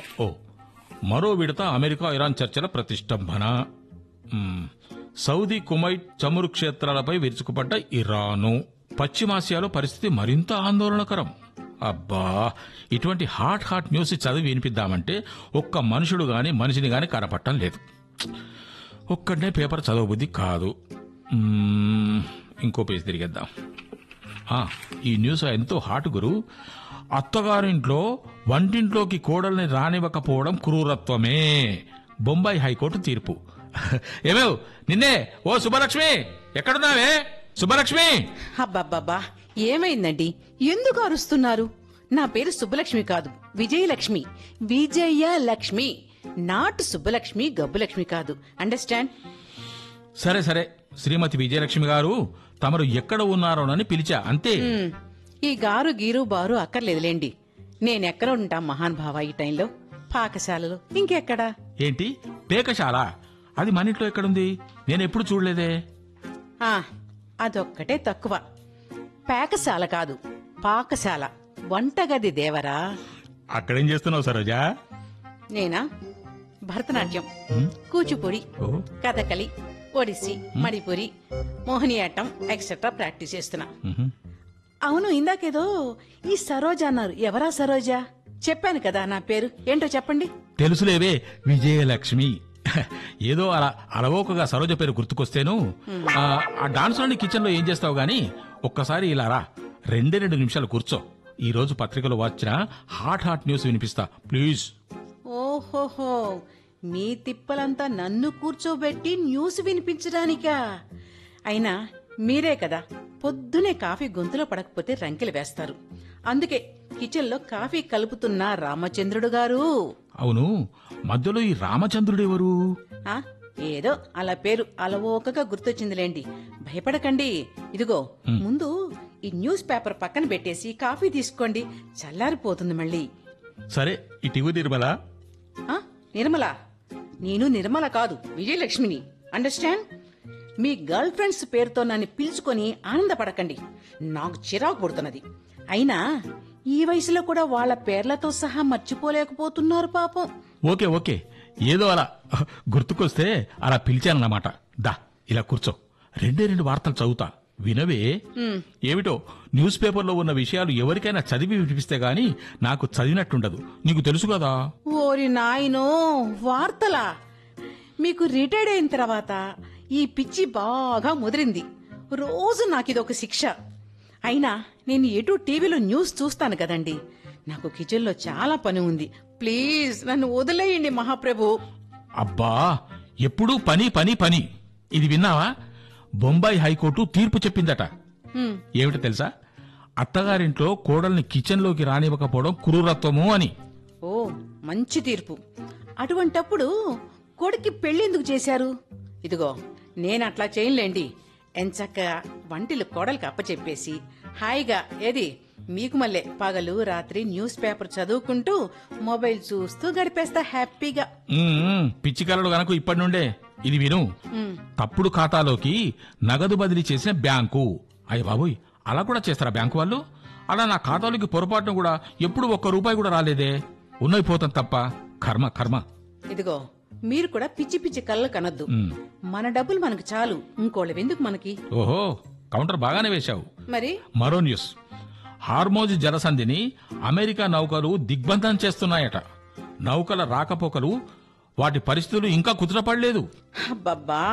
ఓ మరో విడత America Iran చర్చల ప్రతిష్టంభన. సౌదీ కువైట్ చమురు క్షేత్రాలపై విరుచుకుపడ్డ ఇరాను. పశ్చిమాసియాలో పరిస్థితి మరింత ఆందోళనకరం. అబ్బా, ఇటువంటి హాట్ న్యూస్ చదివి వినిపిద్దామంటే ఒక్క మనుషుడు గాని మనిషిని గాని కనపట్టం లేదు. ఒక్కడనే పేపర్ చదవబుద్ధి కాదు. ఇంకో పేజ్ తిరిగేద్దాం. ఈ న్యూస్ ఎంతో హాట్ గురు. అత్తగారింట్లో వంటింట్లోకి కోడల్ని రానివ్వకపోవడం క్రూరత్వమే. బొంబాయి హైకోర్టు తీర్పు. ఏమేవ్ నిన్నే, ఓ సుబ్బలక్ష్మి, ఎక్కడున్నావే సుబ్బలక్ష్మి? అబ్బబ్బబ్బా, ఏమైందండి? ఎందుకు అరుస్తున్నారు? నా పేరు సుబ్బలక్ష్మి కాదు, విజయలక్ష్మి. విజయలక్ష్మి, నాట్ సుబ్బలక్ష్మి, గబ్బులక్ష్మి కాదు. అండర్స్టాండ్? సరే సరే, శ్రీమతి విజయలక్ష్మి గారు, తమరు ఎక్కడ ఉన్నారోనని పిలిచా అంతే. ఈ గారు గీరు బారు అక్కర్లేదులేండి. నేనెక్కడ ఉంటా మహానుభావ ఈ టైంలో? పాకశాలలో. ఇంకెక్కడా? ఏంటి పేకశాల? అది మన ఇంట్లో ఎక్కడుంది? నేనెప్పుడు చూడలేదే. అదొక్కటే తక్కువ. పేకశాల కాదు, పాకశాల. వంటగది దేవరా. అక్కడేం చేస్తున్నావు సరోజా? నేనా? భరతనాట్యం, కూచిపూడి, కథకళి, ఒడిస్సీ, మణిపురి, మోహినియాట్టం ఎక్సెట్రా ప్రాక్టీస్ చేస్తున్నా. అవును, ఇందాకేదో ఈ సరోజ అన్నారు. ఎవరా సరోజ? చెప్పాను కదా నా పేరు. ఏంటో చెప్పండి. తెలుసులేవే, విజయలక్ష్మి. ఏదో అలా అలవోకగా సరోజ పేరు గుర్తుకొస్తేను. ఆ డాన్స్ లోని కిచెన్ లో ఏం చేస్తావు గాని ఒక్కసారి ఇలా రా, 2 నిమిషాలు కూర్చో. ఈ రోజు పత్రికలో వచ్చిన హాట్ న్యూస్ వినిపిస్తా ప్లీజ్. ఓహోహో, మీ తిప్పలంతా నన్ను కూర్చోబెట్టి న్యూస్ వినిపించడానికా? అయినా మీరే కదా పొద్దునే కాఫీ గొంతులో పడకపోతే రంకెలు వేస్తారు. అందుకే కిచెన్ లో కాఫీ కలుపుతున్న రామచంద్రుడు గారు. అవును, మధ్యలో ఈ రామచంద్రుడు ఎవరు? ఏదో అలా పేరు అలవోకగా గుర్తొచ్చిందిలేండి. భయపడకండి. ఇదిగో ముందు ఈ న్యూస్ పేపర్ పక్కన పెట్టేసి కాఫీ తీసుకోండి, చల్లారిపోతుంది మళ్ళీ. సరే, ఇటు నిర్మల. నిర్మల? నేను నిర్మల కాదు, విజయలక్ష్మిని. అండర్స్టాండ్? మీ గర్ల్ ఫ్రెండ్స్ పేరుతో నన్ను పిలుచుకొని ఆనందపడకండి. నాకు చిరాకు పుడుతున్నది. అయినా ఈ వయసులో కూడా వాళ్ళ పేర్లతో సహా మర్చిపోలేకపోతున్నారు పాపం. ఓకే ఓకే, ఏదో అలా గుర్తుకొస్తే అలా పిలిచానన్నమాట. దా, ఇలా కూర్చో. 2 వార్తలు చదువుతా, వినవే. ఏమిటో న్యూస్ పేపర్లో ఉన్న విషయాలు ఎవరికైనా చదివి వినిపిస్తే గాని నాకు చదివినట్టుండదు. నీకు తెలుసు కదా. ఓరి నాయనో, వార్తలా? మీకు రిటైర్డ్ అయిన తర్వాత ఈ పిచ్చి బాగా ముదిరింది. రోజు నాకిదొక శిక్ష. అయినా నేను ఎటు టీవీలో న్యూస్ చూస్తాను కదండి. నాకు కిచెన్లో చాలా పని ఉంది. ప్లీజ్ నన్ను వదిలేయండి మహాప్రభు. అబ్బా, ఎప్పుడూ పని పని పని. ఇది విన్నావా? బొంబాయి హైకోర్టు తీర్పు చెప్పిందట. ఏమిటో తెలుసా? అత్తగారింట్లో కోడల్ని కిచెన్ లోకి రానివ్వకపోవడం క్రూరత్వము అని. ఓ, మంచి తీర్పు. అటువంటప్పుడు కొడుక్కి పెళ్లి చేశారు? ఇదిగో నేనట్లా చేయలేండి. ఎంచక్కగా వంటిలు కోడలికి అప్పచెప్పేసి హాయిగా ఏది మీకు మళ్ళీ పగలు రాత్రి న్యూస్ పేపర్ చదువుకుంటూ మొబైల్ చూస్తూ గడిపేస్తా హ్యాపీగా. పిచ్చి కలడు గనక ఇప్పటి నుండే ఇది విను. తప్పుడు ఖాతాలోకి నగదు బదిలీ చేసిన బ్యాంకు. అయ్య బాబోయ్, అలా కూడా చేస్తారా బ్యాంకు వాళ్ళు? అలా నా ఖాతాలోకి పొరపాటును కూడా ఎప్పుడు ₹1 కూడా రాలేదే. ఉన్నైపోతాం తప్ప. కర్మ కర్మ. ఇదిగో మీరు కూడా పిచ్చి పిచ్చి కళ్ళు కనొద్దు. మన డబ్బులు మనకు చాలు, ఇంకోళ్ళవి ఎందుకు మనకి? ఓహో, కౌంటర్ బాగానే వేశావు. మరి మరో న్యూస్. హార్మోజ్ జలసంధిని అమెరికా నౌకలు దిగ్బంధం చేస్తున్నాయట. నౌకల రాకపోకలు, వాటి పరిస్థితులు ఇంకా కుదుటపడలేదు. అబ్బబ్బా,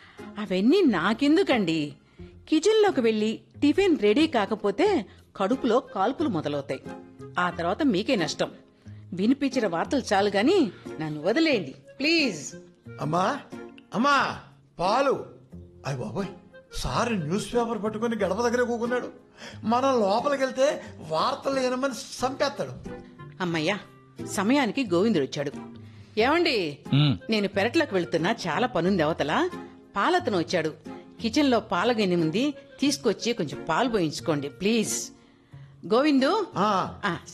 అవన్నీ నాకెందుకండి? కిచెన్ లోకి వెళ్లి టిఫిన్ రెడీ కాకపోతే కడుపులో కాల్పులు మొదలవుతాయి. ఆ తర్వాత మీకే నష్టం. వినిపించిన వార్తలు చాలు గాని నన్ను వదిలేయండి ప్లీజ్. అమ్మా అమ్మా, పాలు. అయ్య బాబోయ్, సార్ న్యూస్ పేపర్ పట్టుకుని గడప దగ్గర కూకున్నాడు. మనం లోపలికి వెళ్తే వార్తలు ఏనమని చంపేస్తాడు. అమ్మయ్యా, సమయానికి గోవిందుడు వచ్చాడు. ఏమండి, నేను పెరట్లోకి వెళుతున్నా, చాలా పనుంది అవతల. పాలతను వచ్చాడు. కిచెన్ లో పాల గిన్నె ఉంది, తీసుకొచ్చి కొంచెం పాలు పోయించుకోండి ప్లీజ్. గోవిందు.